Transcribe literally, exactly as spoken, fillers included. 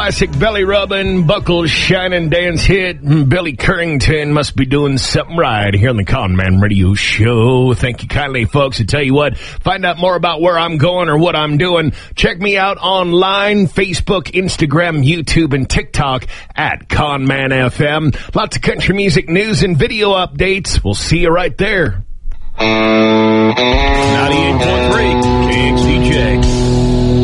Classic belly rubbing, buckles shining dance hit. Billy Currington must be doing something right here on the Con Man Radio Show. Thank you kindly, folks. I tell you what, find out more about where I'm going or what I'm doing. Check me out online, Facebook, Instagram, YouTube, and TikTok at Con Man F M. Lots of country music news and video updates. We'll see you right there. ninety-eight point three K X D J.